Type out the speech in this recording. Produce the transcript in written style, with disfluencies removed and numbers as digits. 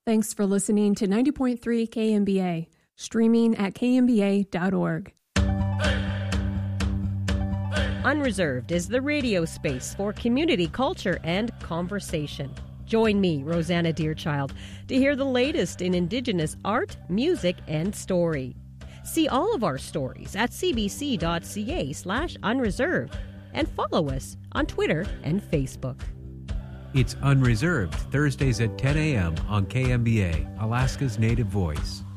Thanks for listening to 90.3 KMBA, streaming at kmba.org. Unreserved is the radio space for community culture and conversation. Join me, Rosanna Deerchild, to hear the latest in Indigenous art, music, and story. See all of our stories at cbc.ca/unreserved and follow us on Twitter and Facebook. It's Unreserved, Thursdays at 10 a.m. on KMBA, Alaska's Native Voice.